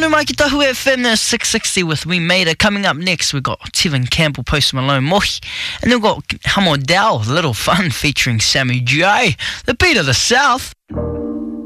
Tonu mai ki tahu FM 660 with We Made It. Coming up next, we've got Tevin Campbell, Post Malone, Mohi. And then we've got Hamo Dow, Little Fun featuring Sammy J. The beat of the South.